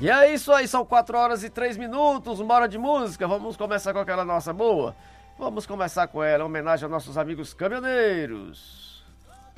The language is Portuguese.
E é isso aí, são 4 horas e 3 minutos, uma hora de música. Vamos começar com aquela nossa boa? Vamos começar com ela, em homenagem aos nossos amigos caminhoneiros.